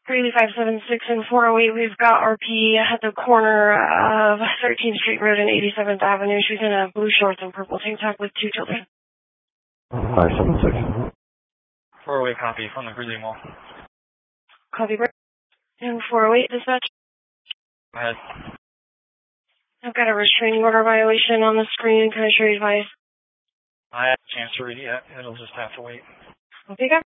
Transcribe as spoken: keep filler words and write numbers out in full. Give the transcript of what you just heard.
Greeley five seven six and four oh eight, we've got R P at the corner of thirteenth Street Road and eighty-seventh Avenue. She's in a blue shorts and purple tank top with two children. five seven six. four oh eight copy from the Greeley Mall. Copy, break. And four oh eight, dispatch. Go ahead. I've got a restraining order violation on the screen. Can I show you advice? I have a chance to read it yet. It'll just have to wait. Okay, guys.